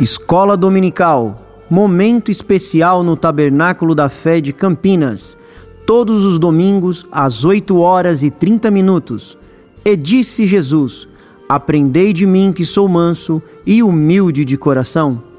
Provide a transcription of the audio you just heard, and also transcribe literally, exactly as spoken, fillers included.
Escola Dominical, momento especial no Tabernáculo da Fé de Campinas, todos os domingos às oito horas e trinta minutos. E disse Jesus: aprendei de mim que sou manso e humilde de coração.